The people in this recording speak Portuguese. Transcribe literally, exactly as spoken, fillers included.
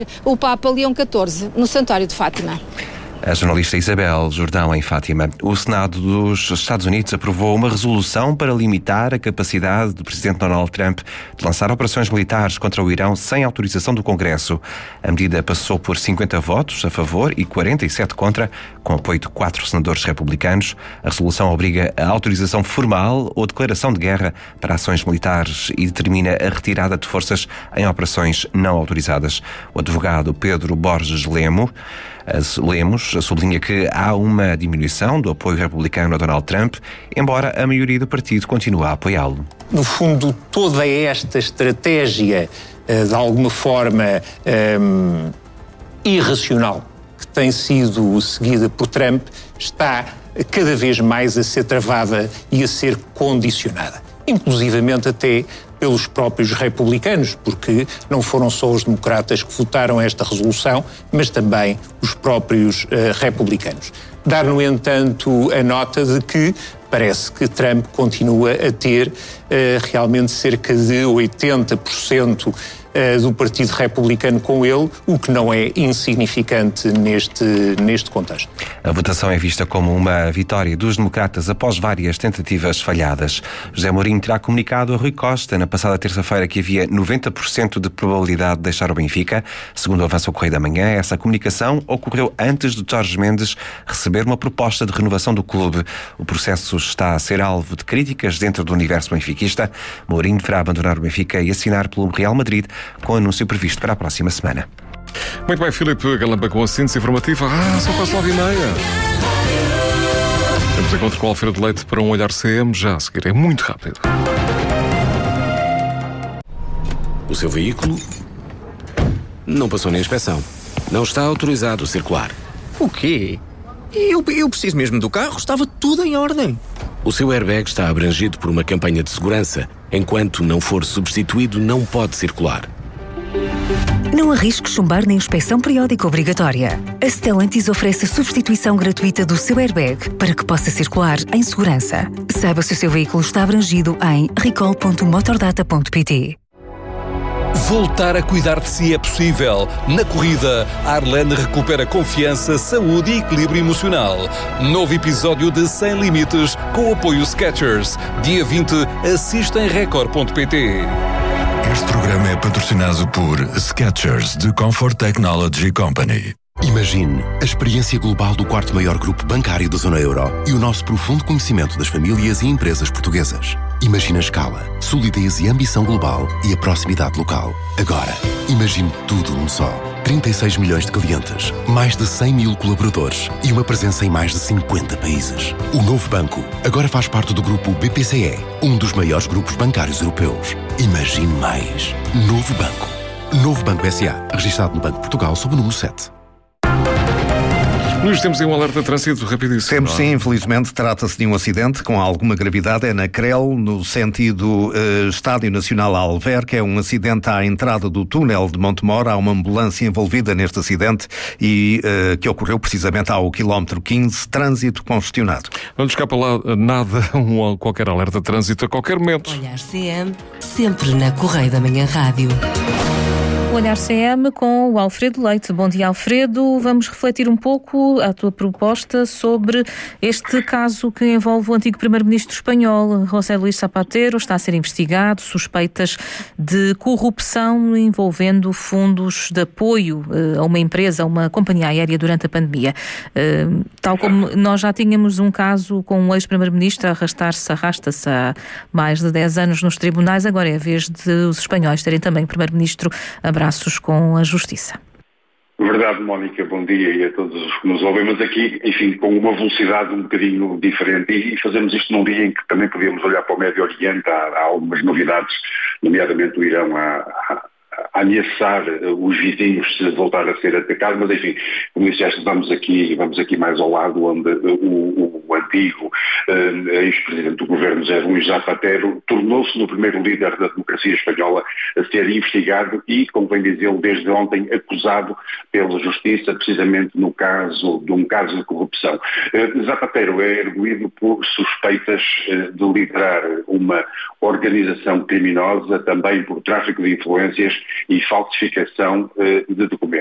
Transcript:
O Papa Leão catorze, no Santuário de Fátima. A jornalista Isabel Jordão, em Fátima. O Senado dos Estados Unidos aprovou uma resolução para limitar a capacidade do presidente Donald Trump de lançar operações militares contra o Irão sem autorização do Congresso. A medida passou por cinquenta votos a favor e quarenta e sete contra, com apoio de quatro senadores republicanos. A resolução obriga a autorização formal ou declaração de guerra para ações militares e determina a retirada de forças em operações não autorizadas. O advogado Pedro Borges Lemo Lemos sublinha que há uma diminuição do apoio republicano a Donald Trump, embora a maioria do partido continue a apoiá-lo. No fundo, toda esta estratégia, de alguma forma um, irracional, que tem sido seguida por Trump, está cada vez mais a ser travada e a ser condicionada, inclusivamente até pelos próprios republicanos, porque não foram só os democratas que votaram esta resolução, mas também os próprios uh, republicanos. Dar, no entanto, a nota de que parece que Trump continua a ter uh, realmente cerca de oitenta por cento uh, do Partido Republicano com ele, o que não é insignificante neste, neste contexto. A votação é vista como uma vitória dos democratas após várias tentativas falhadas. José Mourinho terá comunicado a Rui Costa na passada terça-feira que havia noventa por cento de probabilidade de deixar o Benfica. Segundo avança o Correio da Manhã, essa comunicação ocorreu antes de Jorge Mendes receber uma proposta de renovação do clube. O processo está a ser alvo de críticas dentro do universo benfiquista. Mourinho deverá abandonar o Benfica e assinar pelo Real Madrid, com anúncio previsto para a próxima semana. Muito bem, Filipe Galamba com a síntese informativa. Ah, são quase nove e meia. Temos encontro com o Alfredo Leite para um Olhar C M já a seguir. É muito rápido. O seu veículo não passou nem a inspeção. Não está autorizado a circular. O quê? Eu, eu preciso mesmo do carro. Estava tudo em ordem. O seu airbag está abrangido por uma campanha de segurança. Enquanto não for substituído, não pode circular. Não arrisque chumbar na inspeção periódica obrigatória. A Stellantis oferece a substituição gratuita do seu airbag para que possa circular em segurança. Saiba se o seu veículo está abrangido em recall ponto motordata ponto pt. Voltar a cuidar de si é possível. Na corrida, Arlene recupera confiança, saúde e equilíbrio emocional. Novo episódio de Sem Limites com o apoio Skechers. Dia vinte, assista em record ponto pt. Este programa é patrocinado por Skechers, de Comfort Technology Company. Imagine a experiência global do quarto maior grupo bancário da zona euro e o nosso profundo conhecimento das famílias e empresas portuguesas. Imagine a escala, solidez e ambição global e a proximidade local. Agora, imagine tudo num só. trinta e seis milhões de clientes, mais de cem mil colaboradores e uma presença em mais de cinquenta países. O novo banco agora faz parte do grupo B P C E, um dos maiores grupos bancários europeus. Imagine mais. Novo Banco. Novo Banco S A, registado no Banco de Portugal sob o número sete. Luís, temos aí um alerta de trânsito rapidíssimo. Temos sim, infelizmente, trata-se de um acidente com alguma gravidade, é na Crel, no sentido uh, Estádio Nacional Alverca, é um acidente à entrada do túnel de Montemor, há uma ambulância envolvida neste acidente e uh, que ocorreu precisamente ao quilómetro quinze, trânsito congestionado. Não lhe escapa lá nada, um, qualquer alerta de trânsito a qualquer momento. Olhar C M, sempre na Correio da Manhã Rádio. Olhar C M com o Alfredo Leite. Bom dia, Alfredo. Vamos refletir um pouco a tua proposta sobre este caso que envolve o antigo primeiro-ministro espanhol, José Luís Zapatero. Está a ser investigado, suspeitas de corrupção envolvendo fundos de apoio uh, a uma empresa, a uma companhia aérea durante a pandemia. Uh, tal como nós já tínhamos um caso com um ex-primeiro-ministro a arrastar-se, arrasta-se há mais de dez anos nos tribunais, agora é a vez de os espanhóis terem também primeiro-ministro a braços com a Justiça. Verdade, Mónica, bom dia e a todos os que nos ouvem, mas aqui, enfim, com uma velocidade um bocadinho diferente e fazemos isto num dia em que também podíamos olhar para o Médio Oriente, há, há algumas novidades, nomeadamente o Irão a, a, a ameaçar os vizinhos se voltar a ser atacado, mas enfim, como disseste, vamos aqui, vamos aqui mais ao lado, onde o, o antigo uh, ex-presidente do governo, José Luís Zapatero, tornou-se no primeiro líder da democracia espanhola a ser investigado e, convém dizê-lo, desde ontem acusado pela Justiça, precisamente no caso de um caso de corrupção. Uh, Zapatero é erguido por suspeitas uh, de liderar uma organização criminosa, também por tráfico de influências e falsificação de documentos.